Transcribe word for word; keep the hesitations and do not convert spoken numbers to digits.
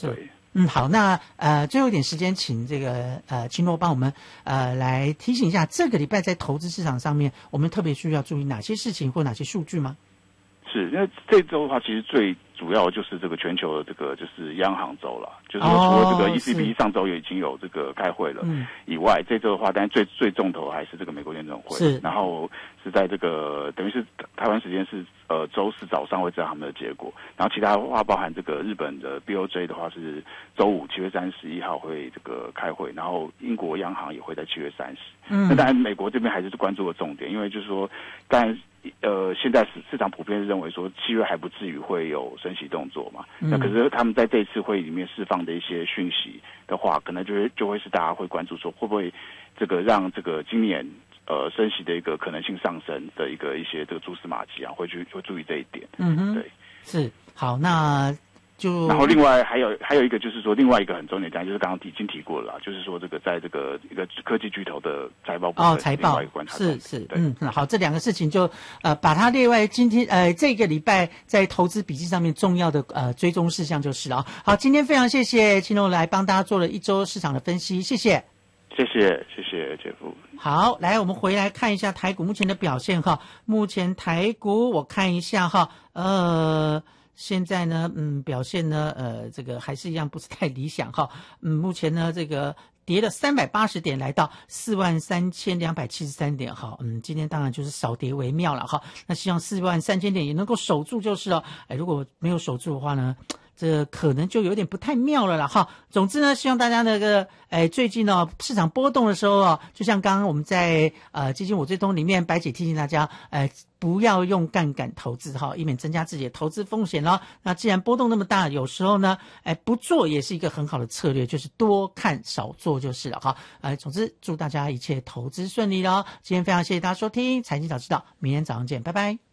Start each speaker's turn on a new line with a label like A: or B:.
A: 对。
B: 嗯，好，那呃，最后一点时间，请这个呃青诺帮我们呃来提醒一下，这个礼拜在投资市场上面，我们特别需要注意哪些事情或哪些数据吗？
A: 是，因为这周的话，其实最主要就是这个全球的这个就是央行周了，就是说除了这个 E C B 上周也已经有这个开会了以外，这周的话，但是最最重头还是这个美国联准会，
B: 是，
A: 然后是在这个等于是台湾时间是呃周四早上会知道他们的结果，然后其他的话包含这个日本的 B O J 的话是周五七月三十一号会这个开会，然后英国央行也会在七月三十。嗯，那当然美国这边还是关注的重点，因为就是说，当然。呃，现在市市场普遍认为说七月还不至于会有升息动作嘛，嗯、那可是他们在这一次会议里面释放的一些讯息的话，可能就会就会是大家会关注说会不会这个让这个今年呃升息的一个可能性上升的一个一些这个蛛丝马迹啊，会去会注意这一点。
B: 嗯哼，对，是好那。就
A: 然后另外还有还有一个就是说另外一个很重点讲就是刚刚已经提过了啦，就是说这个在这个一个科技巨头的财报部分
B: 哦财报
A: 另外一个观察
B: 是是嗯好，这两个事情就呃把它列为今天呃这个礼拜在投资笔记上面重要的呃追踪事项就是了啊。好，今天非常谢谢青龙来帮大家做了一周市场的分析，谢谢。
A: 谢谢谢谢杰夫。
B: 好，来我们回来看一下台股目前的表现哈。目前台股我看一下哈，呃。现在呢，嗯，表现呢，呃，这个还是一样不是太理想哈。嗯，目前呢，这个跌了三百八十点，来到四万三千两百七十三点哈。嗯，今天当然就是少跌为妙了哈。那希望四万三千点也能够守住就是了。哎，如果没有守住的话呢，这可能就有点不太妙了啦哈。总之呢，希望大家那个，哎，最近呢、哦、市场波动的时候哦，就像刚刚我们在呃基金我追踪里面，白姐提醒大家，哎。不要用杠杆投资哈，以免增加自己的投资风险咯。那既然波动那么大，有时候呢，哎，不做也是一个很好的策略，就是多看少做就是了哈。哎，总之祝大家一切投资顺利咯。今天非常谢谢大家收听财经早知道，明天早上见，拜拜。